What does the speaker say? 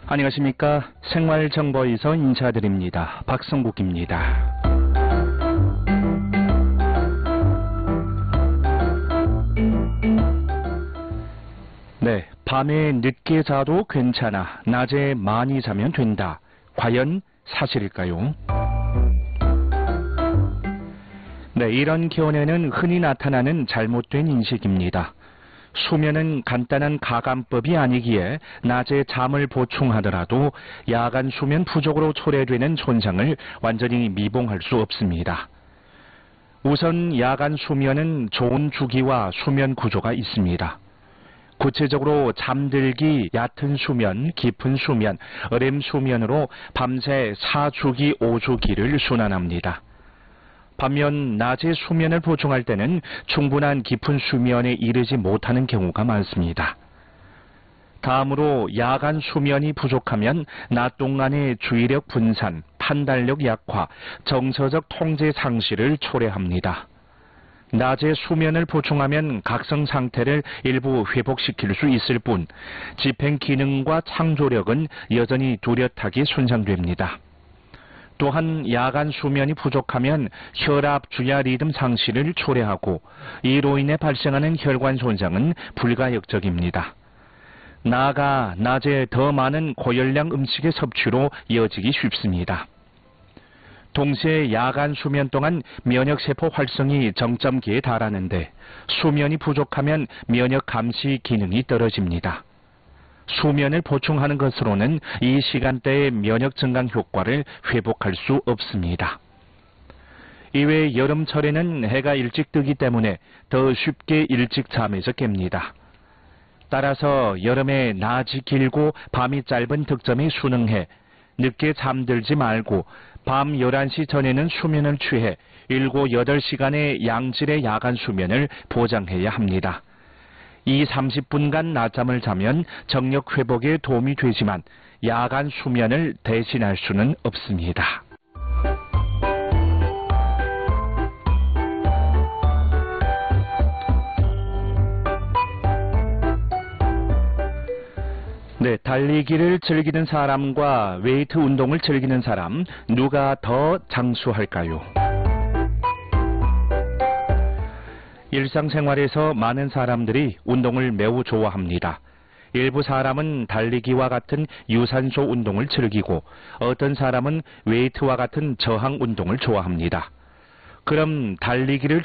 안녕하십니까. 생활정보에서 인사드립니다. 박성국입니다. 네, 밤에 늦게 자도 괜찮아. 낮에 많이 자면 된다. 과연 사실일까요? 네, 이런 견해는 흔히 나타나는 잘못된 인식입니다. 수면은 간단한 가감법이 아니기에 낮에 잠을 보충하더라도 야간 수면 부족으로 초래되는 손상을 완전히 미봉할 수 없습니다. 우선 야간 수면은 좋은 주기와 수면 구조가 있습니다. 구체적으로 잠들기, 얕은 수면, 깊은 수면, REM 수면으로 밤새 4주기, 5주기를 순환합니다. 반면 낮에 수면을 보충할 때는 충분한 깊은 수면에 이르지 못하는 경우가 많습니다. 다음으로 야간 수면이 부족하면 낮 동안의 주의력 분산, 판단력 약화, 정서적 통제 상실을 초래합니다. 낮에 수면을 보충하면 각성 상태를 일부 회복시킬 수 있을 뿐 집행 기능과 창조력은 여전히 뚜렷하게 손상됩니다. 또한 야간 수면이 부족하면 혈압, 주야 리듬 상실을 초래하고 이로 인해 발생하는 혈관 손상은 불가역적입니다. 나아가 낮에 더 많은 고열량 음식의 섭취로 이어지기 쉽습니다. 동시에 야간 수면 동안 면역세포 활성이 정점기에 달하는데 수면이 부족하면 면역 감시 기능이 떨어집니다. 수면을 보충하는 것으로는 이 시간대의 면역 증강 효과를 회복할 수 없습니다. 이외 여름철에는 해가 일찍 뜨기 때문에 더 쉽게 일찍 잠에서 깹니다. 따라서 여름에 낮이 길고 밤이 짧은 특점에 순응해 늦게 잠들지 말고 밤 11시 전에는 수면을 취해 7, 8시간의 양질의 야간 수면을 보장해야 합니다. 이 30분간 낮잠을 자면 정력 회복에 도움이 되지만 야간 수면을 대신할 수는 없습니다. 네, 달리기를 즐기는 사람과 웨이트 운동을 즐기는 사람, 누가 더 장수할까요? 일상생활에서 많은 사람들이 운동을 매우 좋아합니다. 일부 사람은 달리기와 같은 유산소 운동을 즐기고 어떤 사람은 웨이트와 같은 저항 운동을 좋아합니다. 그럼 달리기를